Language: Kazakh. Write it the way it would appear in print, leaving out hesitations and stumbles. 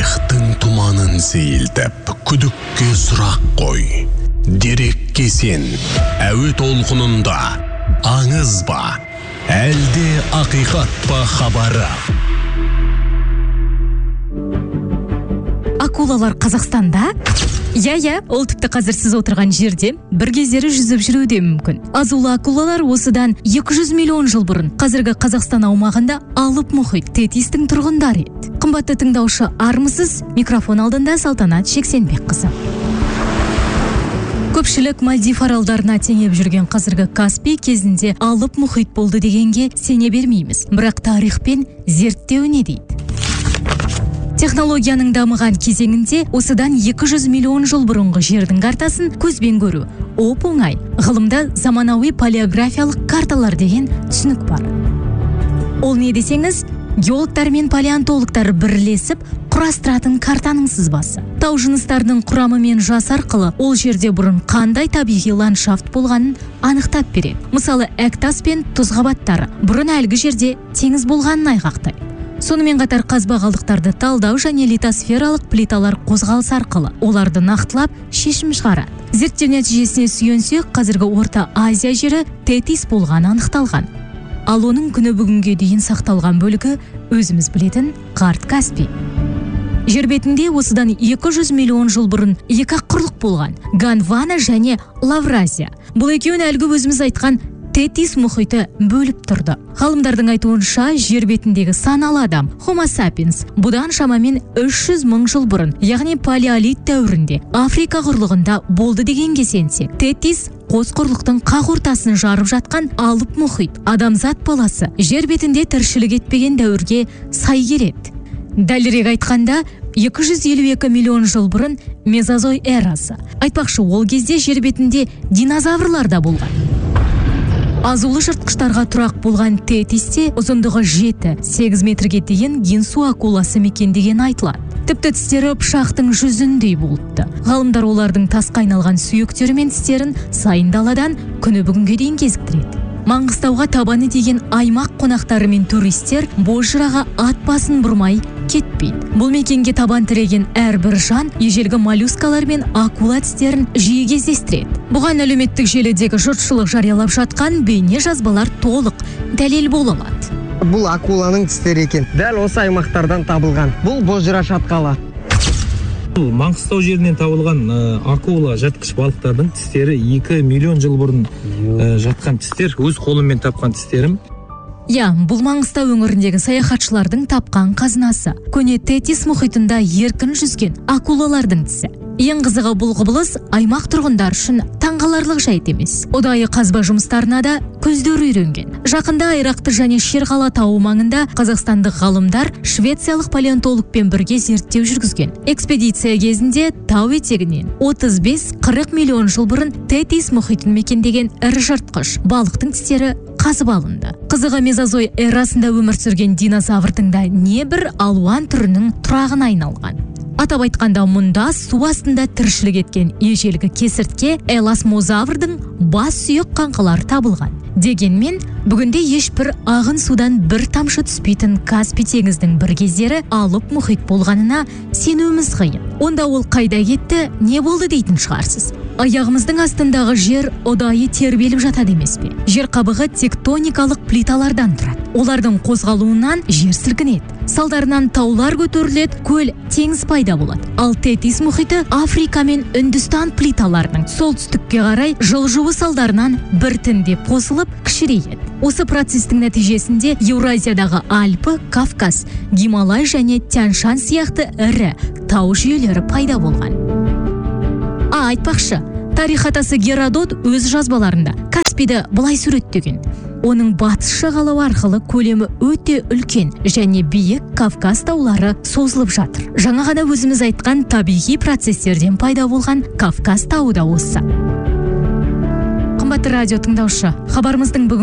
тарихтың тұманын сейілтіп, күдікке сұрақ қой. Дерекке сен, әуе толқынында, аңыз ба, әлде ақиқат па хабары? Акулалар Қазақстанда? Я, ол тіпті қазір сіз отырған жерде бір кездері жүзіп жүруде мүмкін. Азулы акулалар осыдан 200 миллион жыл бұрын қазіргі Қазақстан аумағында алып мұхит Тетистің тұрғындары еді. Қымбатты тыңдаушы, армысыз? Микрофон алдында Салтанат Жексенбекқызы. Көпшілік Мальдив аралдарына теңеп жүрген қазіргі Каспий кезінде алып мұхит болды дегенге сене бермейміз. Бірақ тарих пен зерттеу не дейді? Технологияның дамыған кезеңінде осыдан 200 миллион жыл бұрынғы жердің картасын көзбен көру оп-оңай. Ғылымда заманауи палеографиялық карталар деген түсінік бар. Ол не десеңіз, геологтар мен палеонтологтар бірлесіп құрастыратын картаның сызбасы. Тау жыныстарының құрамы мен жас арқылы ол жерде бұрын қандай табиғи ландшафт болғанын анықтап береді. Мысалы, әктас пен тұз қабаттары бұрын әлгі жерде теңіз болғанын айғақтайды. Сонымен қатар қазба қалдықтарды талдау және литосфералық плиталар қозғалысы арқылы оларды нақтылап шешім шығарады. Зерттеу нәтижесіне сүйенсек, қазіргі Орта Азия жері Тетис болғаны анықталған. Ал оның күні бүгінге дейін сақталған бөлігі өзіміз білетін қарт Каспий. Жер бетінде осыдан 200 миллион жыл бұрын екі құрлық болған: Гондвана және Лавразия. Бұл екеуін әлгі өзіміз айтқан Тетис мұхиты бөліп тұрды. Ғалымдардың айтуынша, жер бетіндегі саналы адам, Homo sapiens, бұдан шамамен 300 мың жыл бұрын, яғни палеолит дәуірінде, Африка құрлығында болды дегенге сенсек, Тетис қос құрлықтың қақ ортасын жарып жатқан алып мұхит. Адамзат баласы жер бетінде тіршілік етпеген дәуірге сай келеді. Дәлірек айтқанда, 252 миллион жыл бұрын мезозой эрасы. Айтпақшы, ол кезде жер бетінде динозаврлар да болған. Азулы жыртқыштарға тұрақ болған Тетисте ұзындығы 7-8 метрге дейін гинсу акуласы мекендеген айтылады. Тіпті тістері пышақтың жүзіндей болыпты. Ғалымдар олардың тасқа айналған сүйектері мен тістерін сайын даладан күні бүгінге дейін кезіктіреді. Маңғыстауға табаны деген аймақ қонақтары мен туристер бозжыраға ат басын бұрмай кетпейді. Бұл мекенге табан тіреген әрбір жан ежелгі моллюскалар мен акула тістерін жиі кездестіреді. Бұған әлеуметтік желідегі жұртшылық жариялап жатқан бейне жазбалар толық дәлел бола алады. Бұл акуланың тістері екен. Дәл осы аймақтардан табылған. Бұл бозжыра шатқалы. Маңғыстау жерінен табылған акула жатқыш балықтардың тістері 2 миллион жыл бұрын жатқан тістер, өз қолыммен тапқан тістерім. Бұл Маңғыстау өңіріндегі саяхатшылардың тапқан қазынасы. Көне Тетис мұхитында еркін жүзген акулалардың тісі. Ең қызығы, бұл құбылыс аймақ тұрғындар үшін таңғаларлық жайт емес. Ұдайы қазба жұмыстарына да көздері үйренген. Жақында Айрақты және Шерқала тауы маңында қазақстандық ғалымдар швециялық палеонтологпен бірге зерттеу жүргізген. Экспедиция кезінде тау етегінен 35-40 миллион жыл бұрын Тетис мұхитын мекендеген ірі жыртқыш балықтың тістері қазып алынды. Қызығы, мезозой эрасында өмір сүрген динозаврдың да небір алуан түрінің тұрағына айналған. Атап айтқанда, мұнда су астында тіршілік еткен ежелгі кесіртке эласмозаврдың бас сүйек қаңқалары табылған. Дегенмен, бүгінде ешбір ағын судан бір тамшы түспейтін Каспий теңіздің бір кездері алып мұхит болғанына сенуіміз қиын. Онда ол қайда кетті, не болды дейтін шығарсыз. Аяғымыздың астындағы жер ұдайы тербеліп жатады емес пе? Жер қабығы тектоникалық плиталардан тұрады. Олардың қозғалуынан жер сілкінеді. Салдарынан таулар көтеріледі, көл, теңіз пайда болады. Ал Тетис мұхиты Африка мен Үндістан плиталарының солтүстікке қарай жылжуы салдарынан біртіндеп қосылып кішірейеді. Осы процестің нәтижесінде Еуразиядағы Альпі, Кавказ, Гималай және Тянь-Шань сияқты ірі тау жүйелері пайда болған. Айтпақшы, тарих атасы Геродот өз жазбаларында Каспийді былай суреттеген: оның батыс жағалауы арқылы көлемі өте үлкен және биік Кавказ таулары созылып жатыр. Жаңа ғана өзіміз айтқан табиғи процестерден пайда болған Кавказ тауы да осы. Қымбатты радио тыңдаушы, хабарымыздың бүгін